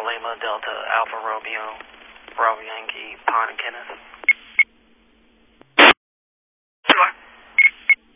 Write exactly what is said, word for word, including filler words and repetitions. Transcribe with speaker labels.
Speaker 1: Lima, Delta, Alpha, Romeo, Bravo, Yankee, Pond, and Kenneth.